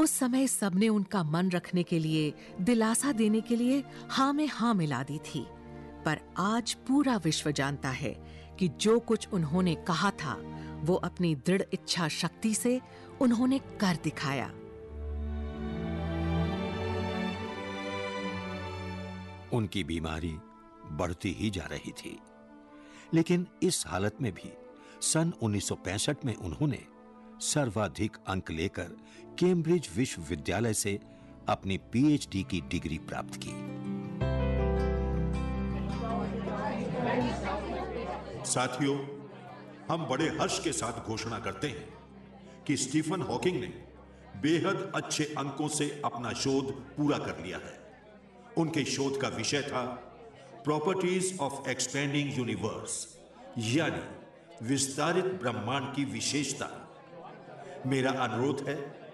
उस समय सबने उनका मन रखने के लिए, दिलासा देने के लिए हाँ में हाँ मिला दी थी। पर आज पूरा विश्व जानता है कि जो कुछ उन्होंने कहा था वो अपनी दृढ़ इच्छा शक्ति से उन्होंने कर दिखाया। उनकी बीमारी बढ़ती ही जा रही थी, लेकिन इस हालत में भी सन 1965 में उन्होंने सर्वाधिक अंक लेकर कैम्ब्रिज विश्वविद्यालय से अपनी पीएचडी की डिग्री प्राप्त की। साथियों, हम बड़े हर्ष के साथ घोषणा करते हैं कि स्टीफन हॉकिंग ने बेहद अच्छे अंकों से अपना शोध पूरा कर लिया है। उनके शोध का विषय था प्रॉपर्टीज ऑफ एक्सपेंडिंग यूनिवर्स, यानी विस्तारित ब्रह्मांड की विशेषता। मेरा अनुरोध है